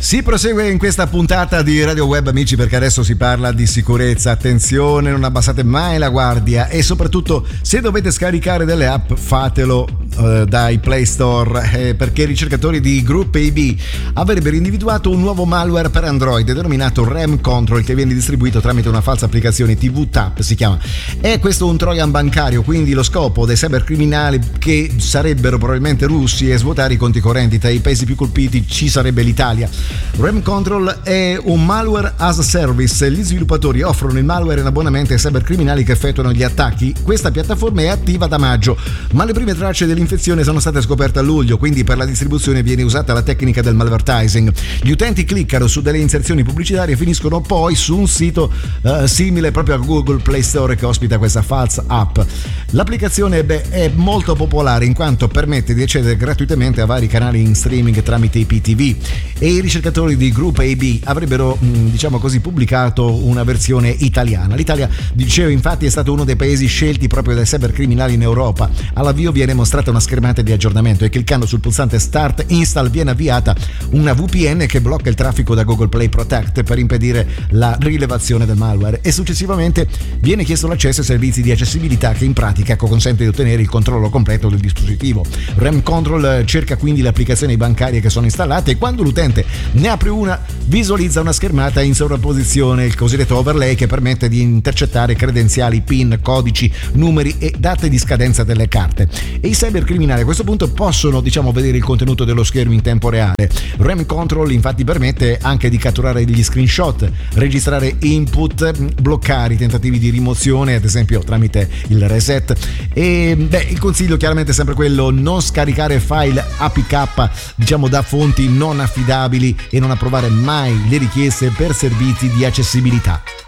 Si prosegue in questa puntata di Radio Web, amici, perché adesso si parla di sicurezza. Attenzione, non abbassate mai la guardia e soprattutto se dovete scaricare delle app fatelo dai Play Store, perché i ricercatori di Group AB avrebbero individuato un nuovo malware per Android denominato RAM Control, che viene distribuito tramite una falsa applicazione TV Tap si chiama. È questo un trojan bancario, quindi lo scopo dei cybercriminali, che sarebbero probabilmente russi, è svuotare i conti correnti. Tra i paesi più colpiti ci sarebbe l'Italia. RAM Control è un malware as a service. Gli sviluppatori offrono il malware in abbonamento ai cybercriminali che effettuano gli attacchi. Questa piattaforma è attiva da maggio, ma le prime tracce dell'infezione sono state scoperte a luglio, quindi per la distribuzione viene usata la tecnica del malvertising. Gli utenti cliccano su delle inserzioni pubblicitarie e finiscono poi su un sito simile proprio a Google Play Store, che ospita questa falsa app. L'applicazione è molto popolare in quanto permette di accedere gratuitamente a vari canali in streaming tramite IPTV, e i ricercatori di Group AB avrebbero, diciamo così, pubblicato una versione italiana. L'Italia, dicevo, infatti è stato uno dei paesi scelti proprio dai cybercriminali in Europa. All'avvio viene mostrata una schermata di aggiornamento e cliccando sul pulsante Start Install viene avviata una VPN che blocca il traffico da Google Play Protect per impedire la rilevazione del malware, e successivamente viene chiesto l'accesso ai servizi di accessibilità che in pratica consente di ottenere il controllo completo del dispositivo. RAM Control cerca quindi le applicazioni bancarie che sono installate e quando l'utente ne apre una visualizza una schermata in sovrapposizione, il cosiddetto overlay, che permette di intercettare credenziali, PIN, codici, numeri e date di scadenza delle carte. E i cybercriminali a questo punto possono, diciamo, vedere il contenuto dello schermo in tempo reale. RAM Control infatti permette anche di catturare degli screenshot, registrare input, bloccare i tentativi di rimozione, ad esempio tramite il reset. E il consiglio chiaramente è sempre quello: non scaricare file APK, diciamo, da fonti non affidabili e non approvare mai le richieste per servizi di accessibilità.